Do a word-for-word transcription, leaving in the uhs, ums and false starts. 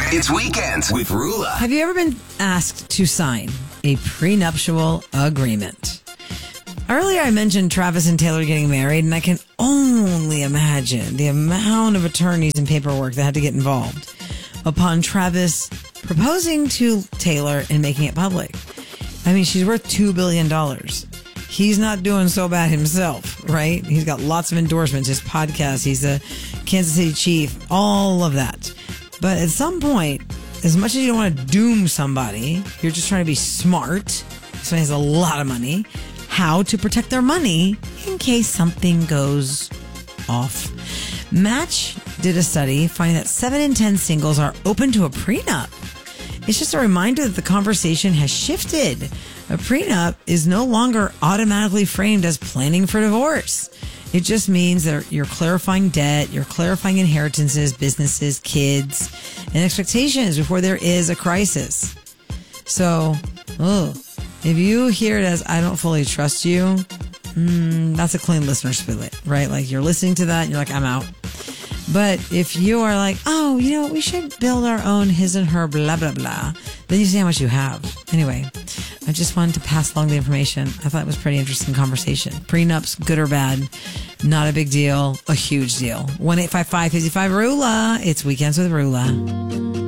It's Weekends with Rula. Have you ever been asked to sign a prenuptial agreement? Earlier I mentioned Travis and Taylor getting married, and I can only imagine the amount of attorneys and paperwork that had to get involved upon Travis proposing to Taylor and making it public. I mean, she's worth two billion dollars. He's not doing so bad himself, right? He's got lots of endorsements, his podcast, he's a Kansas City chief, all of that. But at some point, as much as you don't want to doom somebody, you're just trying to be smart. Somebody has a lot of money. How to protect their money in case something goes off. Match did a study finding that seven in ten singles are open to a prenup. It's just a reminder that the conversation has shifted. A prenup is no longer automatically framed as planning for divorce. It just means that you're clarifying debt, you're clarifying inheritances, businesses, kids, and expectations before there is a crisis. So, oh, if you hear it as, I don't fully trust you, mm, that's a clean listener split, right? Like you're listening to that and you're like, I'm out. But if you are like, oh, you know, we should build our own his and her blah, blah, blah, then you see how much you have. Anyway, I just wanted to pass along the information. I thought it was a pretty interesting conversation. Prenups, good or bad, not a big deal, a huge deal. one eight five five, five five, RULA. It's Weekends with Rula.